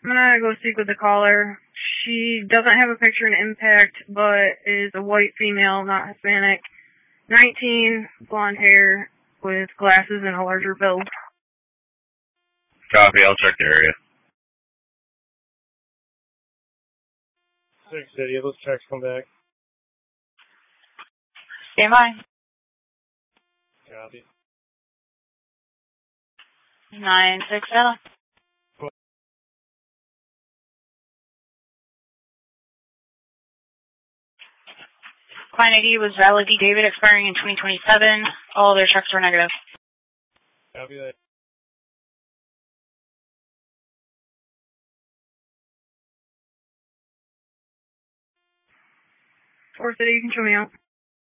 I'm gonna go speak with the caller. She doesn't have a picture in impact, but is a white female, not Hispanic. 19, blonde hair, with glasses and a larger build. Copy, I'll check the area. 6 City, those checks come back. Stand by. Copy. 967. Client ID was valid D. David, expiring in 2027. All their checks were negative. Copy that. Forest City, you can show me out.